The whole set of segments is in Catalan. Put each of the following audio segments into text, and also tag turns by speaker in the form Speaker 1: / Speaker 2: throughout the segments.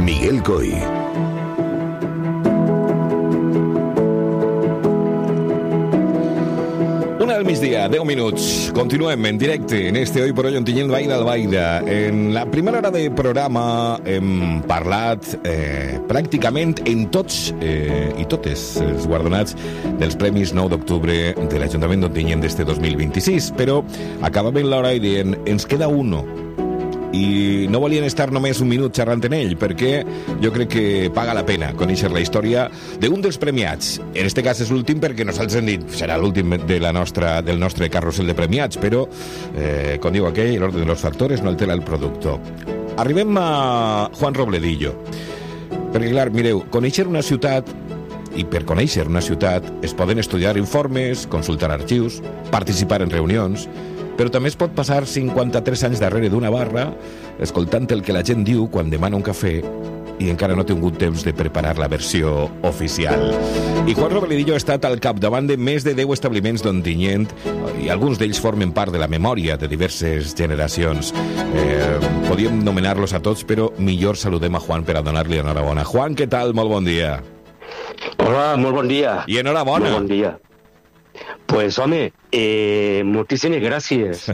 Speaker 1: Miguel Coy. Una del migdia, 10 minuts. Continuem en directe en este Hoy por Hoy Ontinyent Baida Albaida. En la primera hora de programa hem parlat pràcticament en tots i totes els guardonats dels Premis 9 d'octubre de l'Ajuntament d'Ontinyent d'este 2026, però acabàvem l'hora i dient, ens queda uno. I no volien estar només un minut xerrant en ell, perquè jo crec que paga la pena conèixer la història d'un dels premiats. En este cas és l'últim perquè nosaltres hem dit serà l'últim del nostre carrusel de premiats, però, com diu aquell, l'ordre de los factores no altera el productor. Arribem a Juan Robledillo. Perquè, clar, mireu, conèixer una ciutat, i per conèixer una ciutat es poden estudiar informes, consultar arxius, participar en reunions, però també es pot passar 53 anys darrere d'una barra escoltant el que la gent diu quan demana un cafè i encara no té tingut temps de preparar la versió oficial. I Juan Robledillo ha estat al capdavant de més de 10 establiments d'Ontinyent i alguns d'ells formen part de la memòria de diverses generacions. Podíem nomenar-los a tots, però millor saludem a Juan per a donar-li enhorabona. Juan, què tal? Molt bon dia.
Speaker 2: Hola, molt bon dia.
Speaker 1: I enhorabona.
Speaker 2: Molt bon dia. Pues, home, moltíssimes gràcies.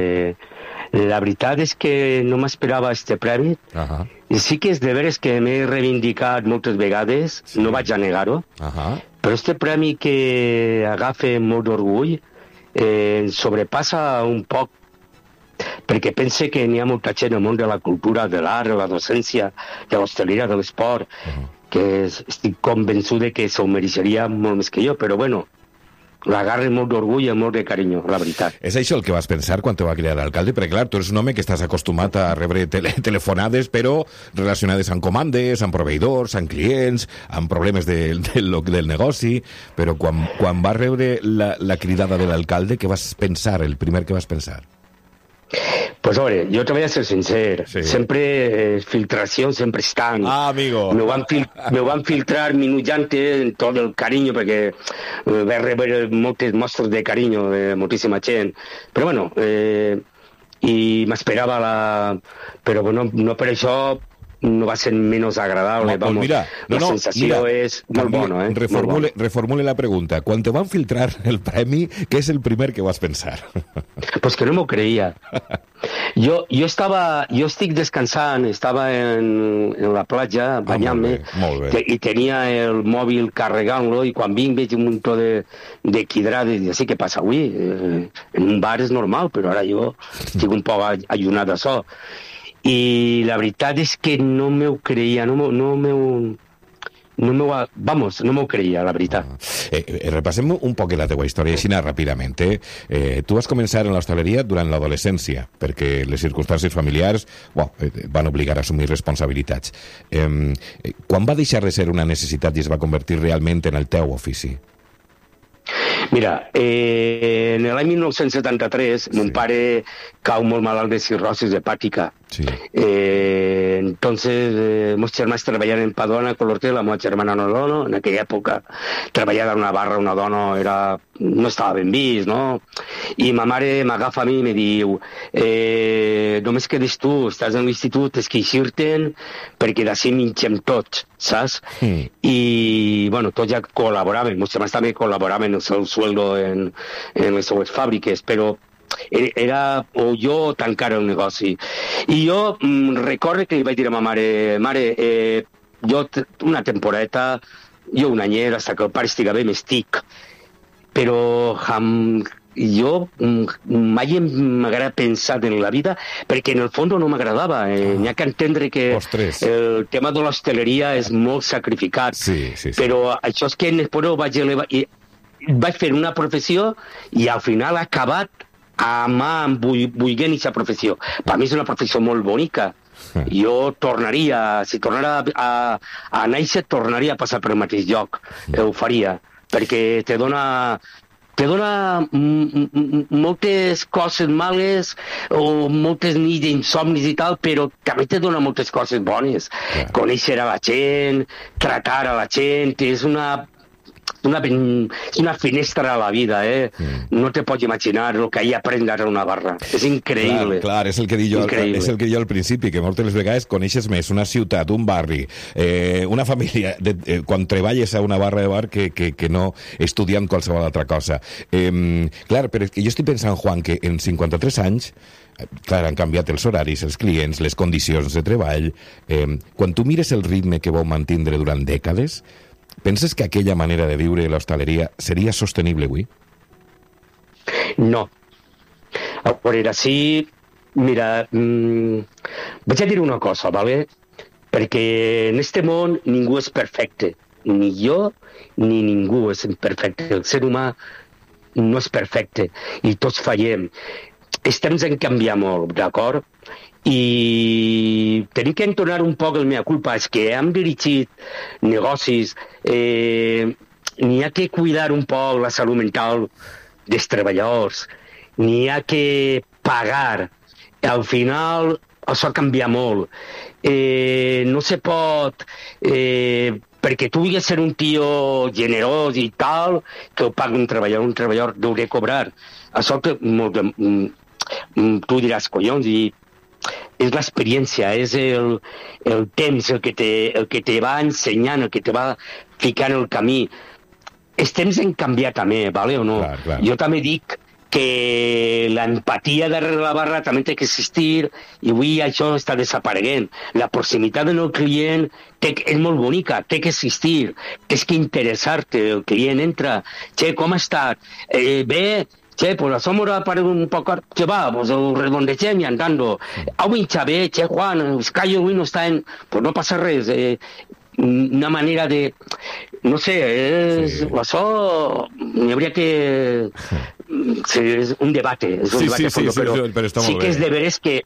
Speaker 2: La veritat és que no m'esperava este premi. I sí que és de veres que m'he reivindicat moltes vegades, sí. No vaig a negar-ho, però este premi que agafa molt d'orgull sobrepassa un poc, perquè pense que n'hi ha molta gent al món de la cultura, de l'art, de la docència, de l'hostaleria, de l'esport, que estic convençut que s'ho mereixeria molt més que jo, però bueno, l'agarre molt d'orgull i molt de carinyo, la veritat.
Speaker 1: És això el que vas pensar quan te va cridar l'alcalde? Perquè, clar, tu eres un home que estàs acostumat a rebre telefonades, però relacionades amb comandes, amb proveïdors, amb clients, amb problemes del negoci, però quan vas rebre la cridada de l'alcalde, què vas pensar, el primer que vas pensar?
Speaker 2: Pues, a veure, jo te voy a ser sincer. Sí. Sempre filtracions sempre estan.
Speaker 1: Ah, amigo.
Speaker 2: Me van filtrar minuts en tot el carinyo, perquè vaig rebre moltes mostres de carinyo de moltíssima gent. Però, bueno, i m'esperava però bueno, no per això no va ser menys agradable.
Speaker 1: Vamos, mira, la
Speaker 2: sensació és molt bona.
Speaker 1: Reformule la pregunta. Quan te van filtrar el premi, què és el primer que vas pensar?
Speaker 2: Pues que no m'ho creia. Jo estic descansant, estava en la platja, banyant-me, i tenia el mòbil carregant-lo, i quan vinc veig un muntó de quidrades, i així, què passa avui? En un bar és normal, però ara jo estic un poc allunat d'això. I la veritat és que no m'ho creia, no m'ho creia, la veritat.
Speaker 1: Repassem un poc la teua història, així ràpidament. Tu vas començar en l'hostaleria durant l'adolescència, perquè les circumstàncies familiars van obligar a assumir responsabilitats. Quan va deixar de ser una necessitat i es va convertir realment en el teu ofici?
Speaker 2: Mira, en l'any 1973 mon pare cau molt malalt de cirrosis hepàtica.
Speaker 1: Sí.
Speaker 2: Entonces meus germans treballant en Padona, Colorte, la meva germana no dona, en aquella època treballar en una barra una dona no estava ben vist, no? I ma mare m'agafa a mi i me diu només quedes tu, estàs en l'institut, tens que eixir-te'n perquè d'ací mengem tots, saps? I, bueno, tots ja col·laboraven, meus germans també col·laboraven el seu sueldo en les seues fàbriques, però era o jo o tancar el negoci. I jo recordo que li vaig dir a ma mare, jo una temporadeta, jo un anyer, fins que el pare estiga bé, m'estic. Però jo mai m'agrada pensar en la vida, perquè en el fons no m'agradava. N'hi ha que entendre que el tema de l'hostaleria és molt sacrificat.
Speaker 1: Sí.
Speaker 2: Però això és que després ho vaig elevar. Vaig fer una professió i al final ha acabat voldent aquesta professió. Per mi és una professió molt bonica. Jo tornaria, si tornara a néixer, tornaria a passar pel mateix lloc. Ho faria, perquè te dona moltes coses males o moltes nits d'insomnis i tal, però també te dona moltes coses bones. Conèixer a la gent, tratar a la gent, és una és una finestra a la vida, No te pots imaginar el que hi aprendre a una barra. És increïble.
Speaker 1: Clar, és el que dic jo al principi, que moltes vegades coneixes més una ciutat, un barri, una família, quan treballes a una barra de bar que no estudiant qualsevol altra cosa. Clar, però jo estic pensant, Juan, que en 53 anys clar, han canviat els horaris, els clients, les condicions de treball. Quan tu mires el ritme que vau mantindre durant dècades, penses que aquella manera de viure l'hostaleria seria sostenible avui?
Speaker 2: No. A veure, sí... Mira, vaig a dir una cosa, ¿vale? Perquè en este món ningú és perfecte. Ni jo ni ningú és perfecte. El ser humà no és perfecte i tots fallem. Els temps han canviat molt, d'acord? I tenim que entonar un poc el mea culpa. És que hem dirigit negocis, n'hi ha que cuidar un poc la salut mental dels treballadors, n'hi ha que pagar. Al final, això canvia molt. No se pot... perquè tu vulguis ser un tio generós i tal, que ho pagui un treballador deu de cobrar. Això que tu diràs, collons, i és l'experiència, és el temps el que te va ensenyant, el que te va ficant el camí. Els temps han canviat també, vale o no?
Speaker 1: Clar.
Speaker 2: Jo també dic que l'empatia darrere la barra també té que existir i avui això està desapareguent. La proximitat del client és molt bonica, té que existir, tens que interessar-te, el client entra, che, com ha estat? Bé, che, pues la sombra parece un poco, che va, pues lo redondecem y andando. Avui bé, che, Juan, els callos avui no estan, pues no passa res, una manera de... No sé, això n'hi hauria que... és un debate, però sí que és de veres que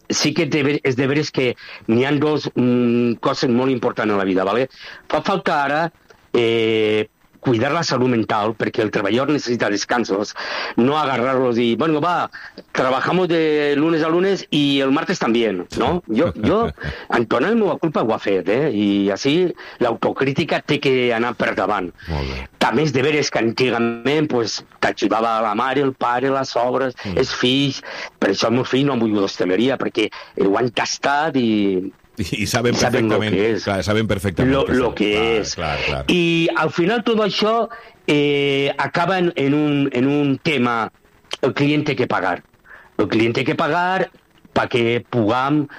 Speaker 2: n'hi ha dos coses molt importants en la vida, ¿vale? Fa falta ara cuidar la salut mental, perquè el treballador necessita descansos, no agarrarlos y, bueno, va, trabajamos de lunes a lunes y el martes también, ¿no? Jo, Antonio, la meva culpa ho ha fet, i així l'autocrítica té que anar per davant. També és de veres que antigament pues, t'ajudava la mare, el pare, les sobres, els fills, per això el meu fill no han volgut hostaleria, perquè ho han tastat
Speaker 1: i saben perfectament
Speaker 2: lo que és.
Speaker 1: Clar.
Speaker 2: I al final tot això acaba en un tema, el client té que pagar. El client té que pagar perquè puguem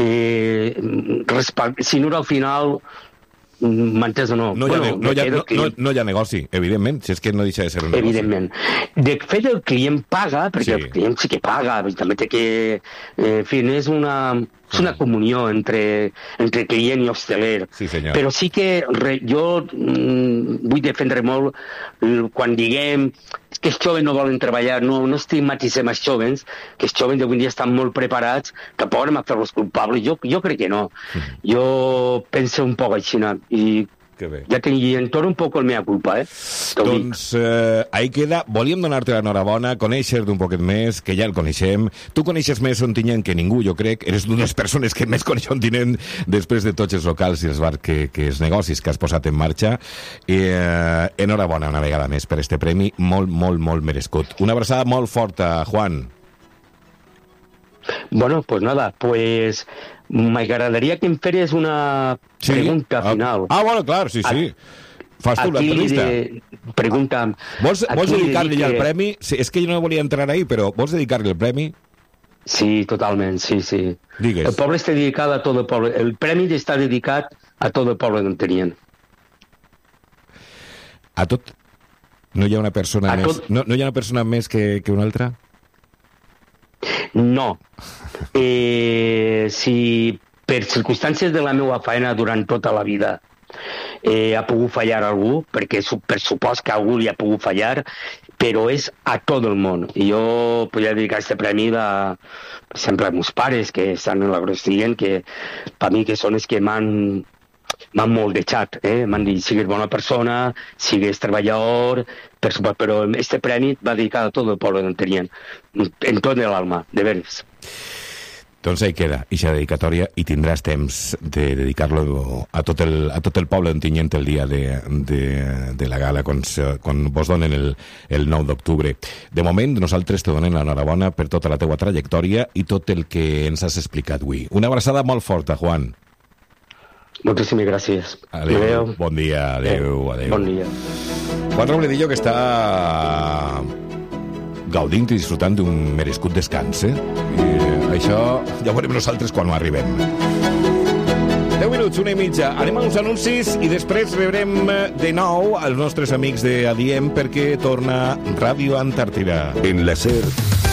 Speaker 2: si no al final m'entens o no?
Speaker 1: No hi ha negoci, evidentment, si és que no deixa de ser un negoci.
Speaker 2: Evidentment. De fet, el client paga, perquè el client sí que paga, també té que... En fi, és una comunió entre client i hosteler.
Speaker 1: Sí, senyor.
Speaker 2: Però sí que jo vull defendre molt quan diguem que els joves no volen treballar, no estigmatitzem els joves, que els joves d'avui dia estan molt preparats, tampoc anem a fer-los culpables. Jo crec que no. Jo penso un poc així, i ja entorno un poc el mea culpa,
Speaker 1: Doncs ahí queda. Volíem donar-te l'enhorabona, conèixer-te un poquet més, que ja el coneixem. Tu coneixes més Ontinyent que ningú, jo crec. Eres d'unes persones que més coneix Ontinyent després de tots els locals i els bars els negocis que has posat en marxa. Enhorabona una vegada més per este premi, molt, molt, molt merescut. Una abraçada molt forta, Juan.
Speaker 2: Bueno, pues nada, m'agradaria que em feres una pregunta final.
Speaker 1: Bueno, clar, sí. Fas tu l'entrevista.
Speaker 2: Pregunta...
Speaker 1: Vols dedicar-li el premi? Sí, és que jo no volia entrar ahí, però vols dedicar-li el premi?
Speaker 2: Sí, totalment, sí.
Speaker 1: Digues.
Speaker 2: El poble està dedicat a tot el poble. El premi està dedicat a tot el poble d'Ontinyent.
Speaker 1: A tot? No hi ha una persona més? No hi ha una persona més que una altra?
Speaker 2: No. Si per circumstàncies de la meva feina durant tota la vida ha pogut fallar algú, perquè per supost que algú li ha pogut fallar, però és a tot el món. I jo podria dedicar aquest premi per exemple, als meus pares, que estan en l'Agrostient, que per mi que són els que m'han moldejat, m'han dit, sigues bona persona, sigues treballador, però este premi va dedicat a tot el poble d'Ontinyent, en tot l'alma, de veres.
Speaker 1: Doncs ahí queda, ixa dedicatòria, i tindràs temps de dedicar-lo a tot el poble d'Ontinyent el dia de la gala, quan vos donen el 9 d'octubre. De moment, nosaltres te donem l'enhorabona per tota la teua trajectòria i tot el que ens has explicat avui. Una abraçada molt forta, Juan.
Speaker 2: Moltíssimes gràcies.
Speaker 1: Adéu. Bon dia. Adéu.
Speaker 2: Bon dia.
Speaker 1: Juan Robledillo, que està gaudint i disfrutant d'un merescut descans, I això ja ho veurem nosaltres quan ho arribem. 10 minuts, 1:30. Anem a uns anuncis i després rebrem de nou els nostres amics de Adiem perquè torna Ràdio Antártida.
Speaker 3: En la SER,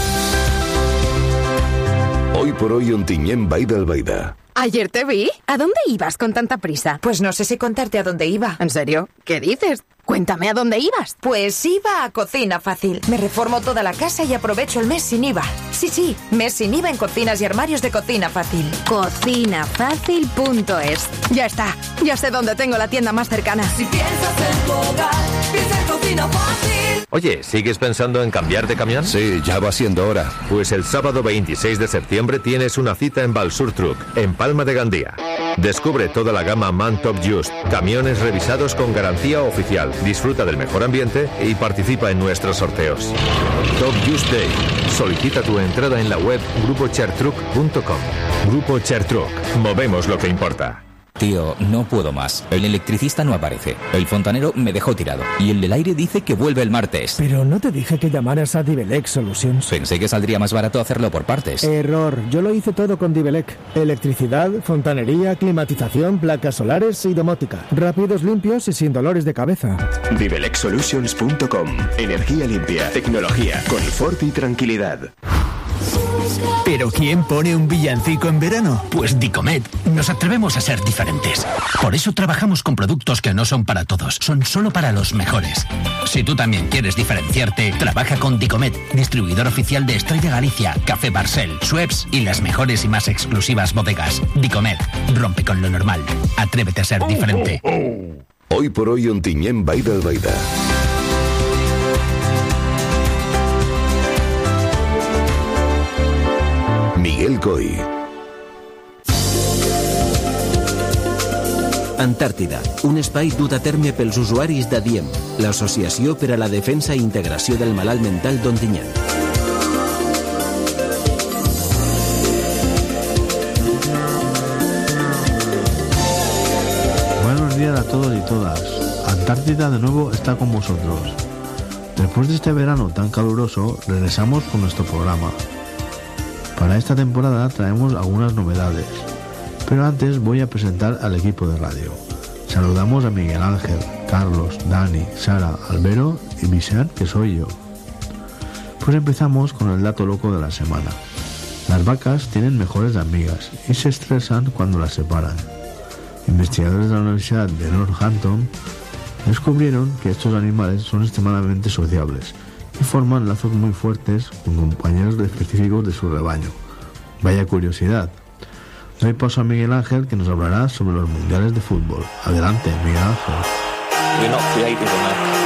Speaker 3: hoy por hoy Ontinyent Vall d'Albaida.
Speaker 4: Ayer te vi. ¿A dónde ibas con tanta prisa?
Speaker 5: Pues no sé si contarte a dónde iba.
Speaker 4: ¿En serio? ¿Qué dices? Cuéntame a dónde ibas.
Speaker 5: Pues iba a Cocina Fácil. Me reformo toda la casa y aprovecho el mes sin IVA. Sí, mes sin IVA en cocinas y armarios de Cocina Fácil.
Speaker 4: Cocinafácil.es. Ya está. Ya sé dónde tengo la tienda más cercana.
Speaker 6: Si piensas en tu hogar, piensa en Cocina Fácil.
Speaker 7: Oye, ¿sigues pensando en cambiar de camión?
Speaker 3: Sí, ya va siendo hora.
Speaker 7: Pues el sábado 26 de septiembre tienes una cita en Balsur Truck, en Palma de Gandía. Descubre toda la gama MAN Top Just, camiones revisados con garantía oficial. Disfruta del mejor ambiente y participa en nuestros sorteos. Top Just Day. Solicita tu entrada en la web grupochertruck.com. Grupo Chertruck. Movemos lo que importa.
Speaker 8: Tío, no puedo más. El electricista no aparece. El fontanero me dejó tirado. Y el del aire dice que vuelve el martes.
Speaker 9: Pero no te dije que llamaras a Divelec Solutions.
Speaker 8: Pensé que saldría más barato hacerlo por partes.
Speaker 9: Error. Yo lo hice todo con Divelec. Electricidad, fontanería, climatización, placas solares y domótica. Rápidos, limpios y sin dolores de cabeza.
Speaker 3: Divelecsolutions.com. Energía limpia, tecnología, confort y tranquilidad.
Speaker 10: ¿Pero quién pone un villancico en verano? Pues Dicomet. Nos atrevemos a ser diferentes. Por eso trabajamos con productos que no son para todos, son solo para los mejores. Si tú también quieres diferenciarte, trabaja con Dicomet, distribuidor oficial de Estrella Galicia, Café Barcel, Schweppes y las mejores y más exclusivas bodegas. Dicomet, rompe con lo normal. Atrévete a ser diferente.
Speaker 3: Hoy por hoy Ontinyent Vall d'Albaida. Miguel Coy.
Speaker 11: Antàrtida, un espai dut a terme pels usuaris d'Adiem, l'Associació per a la Defensa i Integració del Malalt Mental d'Ontinyent.
Speaker 12: Buenos días a todos y todas. Antártida de nuevo está con vosotros. Después de este verano tan caluroso, regresamos con nuestro programa. Para esta temporada traemos algunas novedades, pero antes voy a presentar al equipo de radio. Saludamos a Miguel Ángel, Carlos, Dani, Sara, Albero y Vicente, que soy yo. Pues empezamos con el dato loco de la semana. Las vacas tienen mejores amigas y se estresan cuando las separan. Investigadores de la Universidad de Northampton descubrieron que estos animales son extremadamente sociables y forman lazos muy fuertes con compañeros específicos de su rebaño. Vaya curiosidad. Doy paso a Miguel Ángel, que nos hablará sobre los mundiales de fútbol. Adelante, Miguel Ángel.